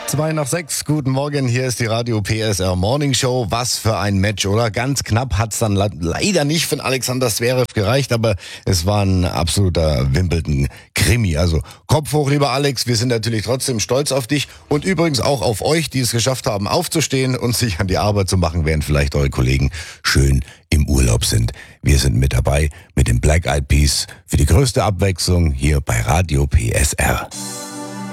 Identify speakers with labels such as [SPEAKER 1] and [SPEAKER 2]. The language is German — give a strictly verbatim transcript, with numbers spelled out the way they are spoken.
[SPEAKER 1] Zwei nach sechs, guten Morgen, hier ist die Radio P S R Morning Show. Was für ein Match, oder? Ganz knapp hat's dann leider nicht für Alexander Zverev gereicht, aber es war ein absoluter Wimbledon-Krimi. Also Kopf hoch, lieber Alex, wir sind natürlich trotzdem stolz auf dich und übrigens auch auf euch, die es geschafft haben, aufzustehen und sich an die Arbeit zu machen, während vielleicht eure Kollegen schön im Urlaub sind. Wir sind mit dabei mit den Black Eyed Peas für die größte Abwechslung hier bei Radio P S R.